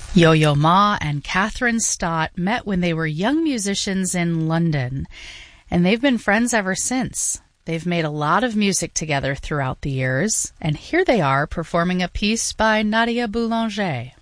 Yo-Yo Ma and Catherine Stott met when they were young musicians in London, and they've been friends ever since. They've made a lot of music together throughout the years, and here they are performing a piece by Nadia Boulanger.